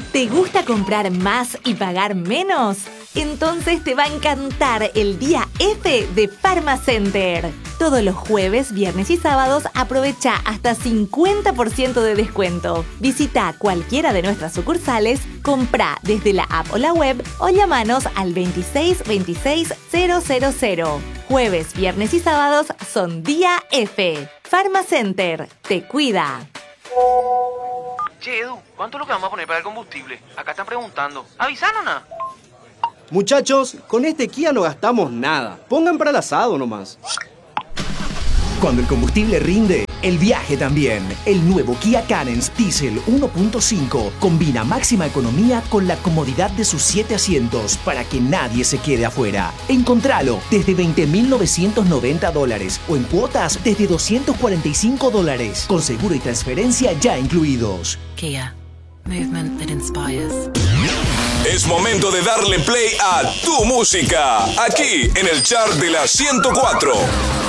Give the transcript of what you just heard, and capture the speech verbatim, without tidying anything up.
¿Te gusta comprar más y pagar menos? Entonces te va a encantar el Día F de Pharmacenter. Todos los jueves, viernes y sábados aprovecha hasta cincuenta por ciento de descuento. Visita cualquiera de nuestras sucursales, compra desde la app o la web o llámanos al veintiséis veintiséis cero cero cero. Jueves, viernes y sábados son Día F. Pharmacenter, te cuida. Che, Edu, ¿cuánto es lo que vamos a poner para el combustible? Acá están preguntando. ¿Avisaron nada? Muchachos, con este Kia no gastamos nada. Pongan para el asado nomás. Cuando el combustible rinde, el viaje también. El nuevo Kia Carens Diesel uno punto cinco combina máxima economía con la comodidad de sus siete asientos para que nadie se quede afuera. Encontralo desde veinte mil novecientos noventa dólares o en cuotas desde doscientos cuarenta y cinco dólares, con seguro y transferencia ya incluidos. Kia. Movement that inspires. Es momento de darle play a tu música, aquí en el chart de la ciento cuatro.